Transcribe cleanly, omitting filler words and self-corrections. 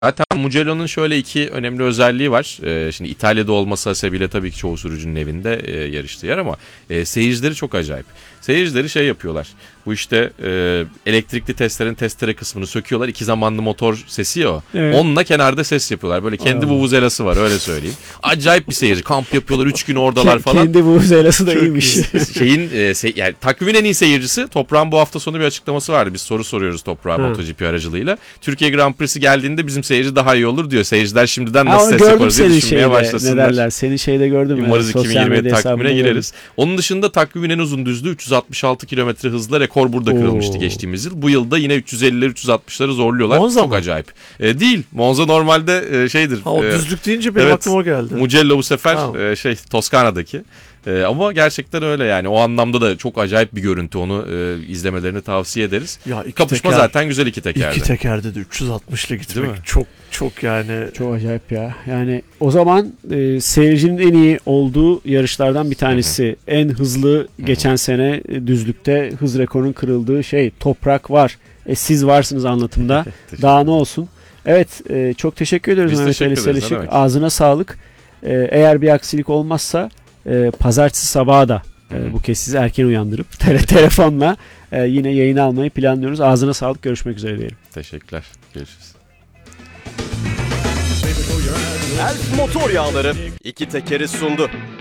Zaten Mugello'nun şöyle iki önemli özelliği var. Şimdi İtalya'da olması hasebiyle tabii ki çoğu sürücünün evinde yarıştığı yer ama seyircileri çok acayip. Seyircileri şey yapıyorlar. Bu işte elektrikli testlerin testere kısmını söküyorlar. İki zamanlı motor sesi ya o. Evet. Onunla kenarda ses yapıyorlar. Böyle kendi vuvuzelası var, öyle söyleyeyim. Acayip bir seyirci. Kamp yapıyorlar, 3 gün oradalar falan. Kendi vuvuzelası da iyiymiş. Yani takvimin en iyi seyircisi, Toprağın bu hafta sonu bir açıklaması vardı. Biz soru soruyoruz Toprağ'a MotoGP aracılığıyla. Türkiye Grand Prix'si geldiğinde bizim seyirci daha iyi olur diyor. Seyirciler şimdiden nasıl ses yaparız diye düşünmeye başlasınlar. Ne derler? Senin şeyde gördüm. Umarız 2020 takvimine gireriz. Onun dışında takvimin en uzun düzlüğü 366 km hızla rekor burada kırılmıştı geçtiğimiz yıl. Bu yılda yine 350'leri 360'ları zorluyorlar. Monza çok mı? Acayip. Değil. Monza normalde şeydir. O düzlük deyince benim aklıma o geldi. Mugello bu sefer Toskana'daki. Ama gerçekten öyle yani. O anlamda da çok acayip bir görüntü. Onu izlemelerini tavsiye ederiz. Ya Kapışma zaten güzel iki tekerde. İki tekerde de 360'la gitmek çok yani. Çok acayip ya. Yani o zaman seyircinin en iyi olduğu yarışlardan bir tanesi. En hızlı geçen sene düzlükte hız rekorunun kırıldığı Toprak var. Siz varsınız anlatımda. Daha ne olsun. Evet, çok teşekkür ederiz Mehmet Ali Selişik. Ağzına sağlık. Eğer bir aksilik olmazsa pazartesi sabahı da bu kez sizi erken uyandırıp telefonla yine yayın almayı planlıyoruz. Ağzına sağlık. Görüşmek üzere diyelim. Teşekkürler. Görüşürüz. Elf Motor Yağları iki tekeri sundu.